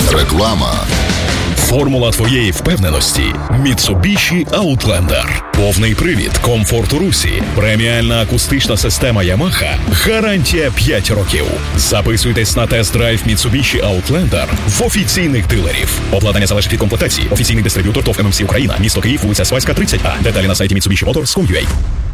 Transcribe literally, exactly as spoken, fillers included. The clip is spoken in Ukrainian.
Реклама. Формула твоєї впевненості – Mitsubishi Outlander. Повний привід, комфорт у русі, преміальна акустична система Yamaha, гарантія п'ять років. Записуйтесь на тест-драйв Mitsubishi Outlander в офіційних дилерів. Обладнання залежить від комплектації. Офіційний дистриб'ютор ТОВ ем ем сі Україна. Місто Київ, вулиця Свайська, тридцять А. Деталі на сайті Mitsubishi Motors крапка ком крапка ю а.